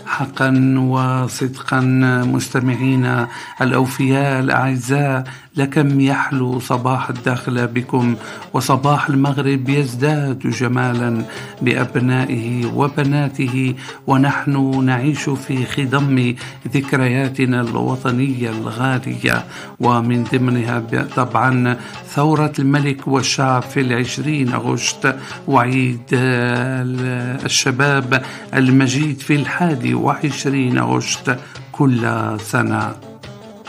حقا وصدقا مستمعينا الأوفياء الأعزاء، لكم يحلو صباح الداخل بكم، وصباح المغرب يزداد جمالا بأبنائه وبناته، ونحن نعيش في خضم ذكرياتنا الوطنية الغالية، ومن ضمنها طبعا ثورة الملك والشعب في 20 أغسطس، وعيد الشباب المجيد في 21 أغسطس كل سنة.